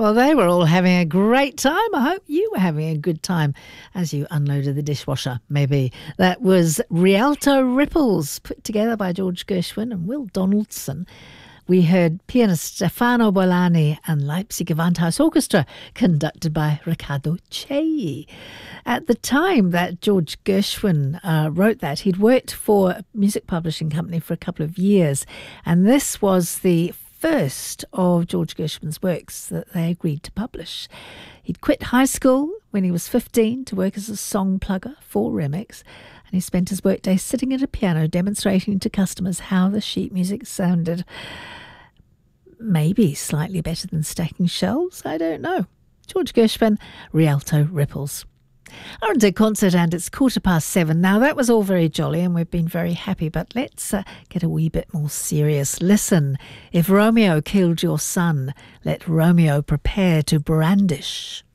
Well, they were all having a great time. I hope you were having a good time as you unloaded the dishwasher, maybe. That was Rialto Ripples, put together by George Gershwin and Will Donaldson. We heard pianist Stefano Bolani and Leipzig Gewandhaus Orchestra, conducted by Riccardo Chailly. At the time that George Gershwin wrote that, he'd worked for a music publishing company for a couple of years, and this was the first of George Gershwin's works that they agreed to publish. He'd quit high school when he was 15 to work as a song plugger for Remix, and he spent his workday sitting at a piano demonstrating to customers how the sheet music sounded. Maybe slightly better than stacking shelves, I don't know. George Gershwin, Rialto Ripples. R&Z Concert, and it's 7:15. Now, that was all very jolly and we've been very happy, but let's get a wee bit more serious. Listen, if Romeo killed your son, let Romeo prepare to brandish.